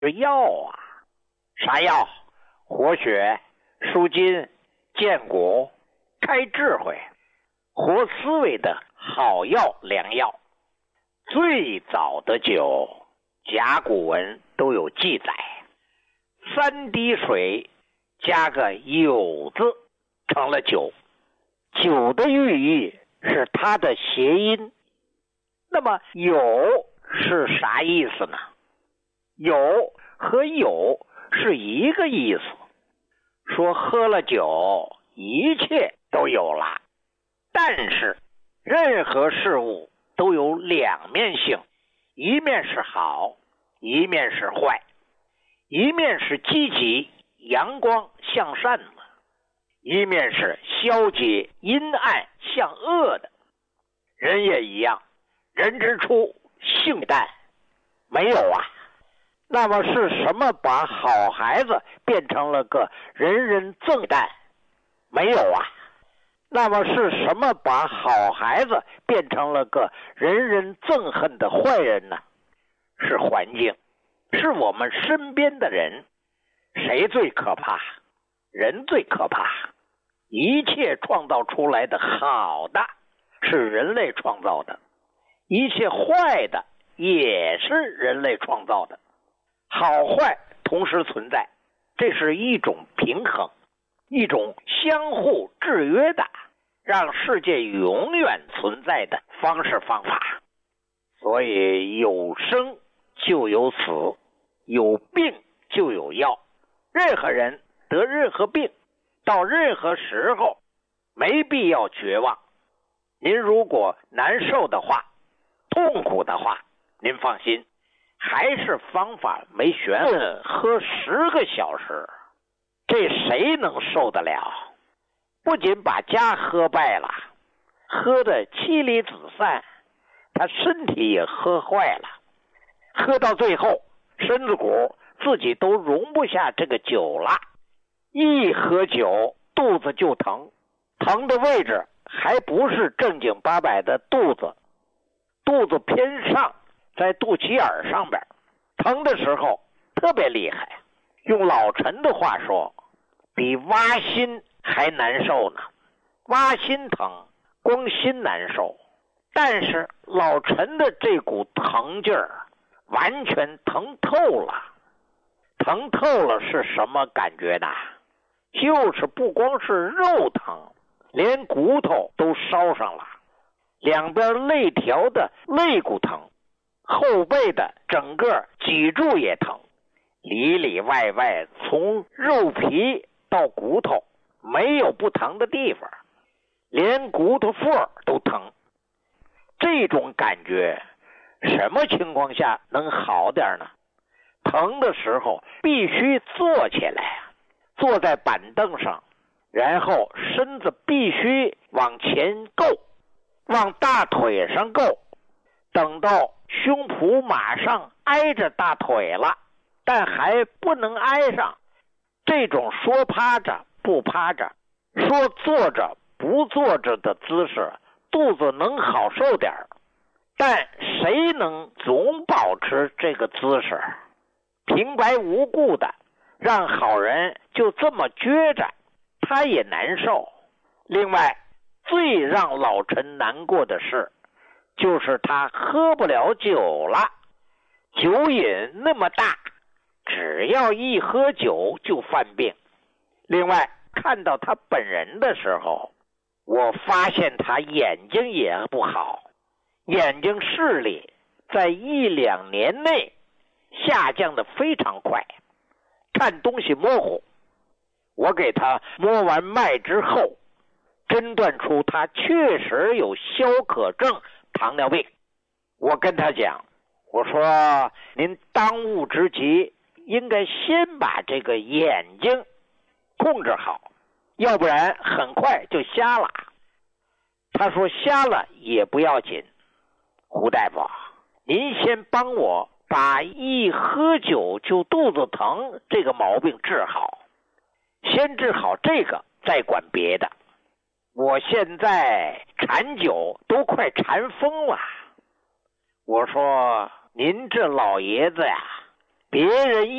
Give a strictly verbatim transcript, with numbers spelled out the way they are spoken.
是药啊。啥药？活血、舒筋、健骨、开智慧、活思维的好药良药。最早的酒，甲骨文都有记载，三滴水加个酉字成了酒。酒的寓意是它的谐音。那么酉是啥意思呢？酉和有是一个意思，说喝了酒一切都有了。但是任何事物都有两面性，一面是好，一面是坏，一面是积极阳光向善的，一面是消极阴暗向恶的。人也一样，人之初性淡，没有啊。那么是什么把好孩子变成了个人人憎淡？没有啊。那么是什么把好孩子变成了个人人憎恨的坏人呢？是环境，是我们身边的人。谁最可怕？人最可怕。一切创造出来的好的是人类创造的，一切坏的也是人类创造的。好坏同时存在，这是一种平衡，一种相互制约的，让世界永远存在的方式方法。所以有生就有死，有病就有药。任何人得任何病，到任何时候没必要绝望。您如果难受的话，痛苦的话，您放心，还是方法没选，喝十个小时，这谁能受得了？不仅把家喝败了，喝得妻离子散，他身体也喝坏了。喝到最后，身子骨自己都容不下这个酒了，一喝酒肚子就疼，疼的位置还不是正经八百的肚子，肚子偏上，在肚脐眼上边，疼的时候特别厉害。用老陈的话说，比挖心还难受呢。挖心疼，光心难受，但是老陈的这股疼劲儿完全疼透了。疼透了是什么感觉呢？就是不光是肉疼，连骨头都烧上了，两边肋条的肋骨疼，后背的整个脊柱也疼，里里外外从肉皮到骨头没有不疼的地方，连骨头缝都疼。这种感觉什么情况下能好点呢？疼的时候必须坐起来，坐在板凳上，然后身子必须往前够，往大腿上够，等到胸脯马上挨着大腿了，但还不能挨上。这种说趴着不趴着，说坐着不坐着的姿势，肚子能好受点，但谁能总保持这个姿势？平白无故的让好人就这么撅着，他也难受。另外，最让老陈难过的是，就是他喝不了酒了。酒瘾那么大，只要一喝酒就犯病。另外，看到他本人的时候，我发现他眼睛也不好，眼睛视力在一两年内下降的非常快，看东西模糊。我给他摸完脉之后，诊断出他确实有消渴症糖尿病。我跟他讲，我说您当务之急应该先把这个眼睛控制好，要不然很快就瞎了。他说瞎了也不要紧，胡大夫，您先帮我把一喝酒就肚子疼这个毛病治好，先治好这个再管别的。我现在馋酒都快馋疯了。我说您这老爷子呀， 别人